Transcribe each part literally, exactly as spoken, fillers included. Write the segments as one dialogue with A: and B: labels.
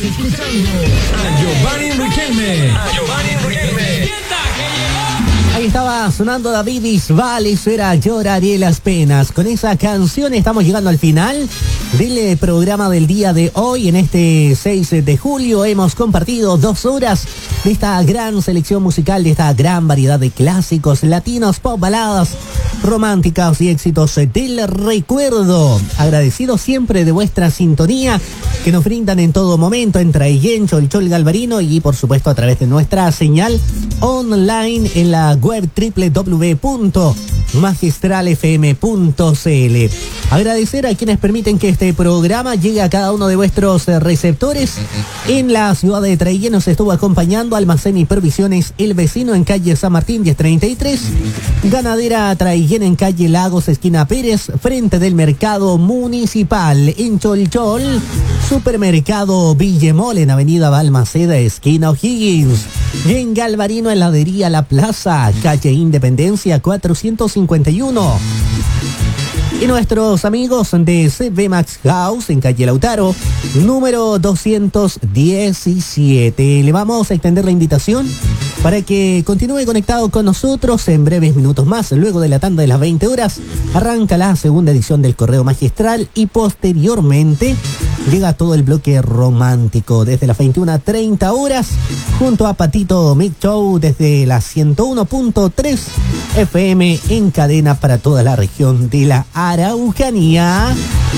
A: escuchando a Giovanni Riquelme. A Giovanni Riquelme.
B: Ahí estaba sonando David Bisbal, eso era Lloraré las penas. Con esa canción estamos llegando al final del programa del día de hoy. En este seis de julio hemos compartido dos horas de esta gran selección musical, de esta gran variedad de clásicos latinos, pop, baladas románticas y éxitos del recuerdo. Agradecido siempre de vuestra sintonía que nos brindan en todo momento en Traillén, Cholchol Galvarino y por supuesto a través de nuestra señal online en la web doble u doble u doble u punto magistral f m punto c l. Agradecer a quienes permiten que este programa llegue a cada uno de vuestros receptores. En la ciudad de Traillén nos estuvo acompañando Almacén y Provisiones El Vecino en calle San Martín diez treinta y tres, Ganadera Traillén en calle Lagos esquina Pérez, frente del Mercado Municipal. En Cholchol, Supermercado Villemol en avenida Balmaceda esquina O'Higgins. Y en Galvarino, heladería La Plaza, calle Independencia cuatrocientos cincuenta y uno. Y nuestros amigos de C B Max House en calle Lautaro, número doscientos diecisiete. Le vamos a extender la invitación para que continúe conectado con nosotros en breves minutos más. Luego de la tanda de las veinte horas, arranca la segunda edición del Correo Magistral y posteriormente llega todo el bloque romántico desde las veintiuna treinta horas junto a Patito Mix Show desde la ciento uno punto tres F M en cadena para toda la región de la Araucanía.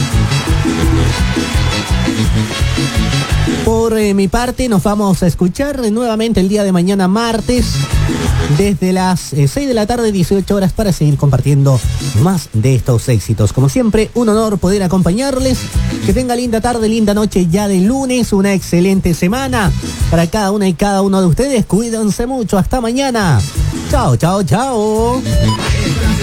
B: Por eh, mi parte nos vamos a escuchar nuevamente el día de mañana martes desde las eh, seis de la tarde, dieciocho horas, para seguir compartiendo más de estos éxitos. Como siempre, un honor poder acompañarles. Que tenga linda tarde, linda noche ya de lunes, una excelente semana para cada una y cada uno de ustedes. Cuídense mucho, hasta mañana. Chao, chao, chao.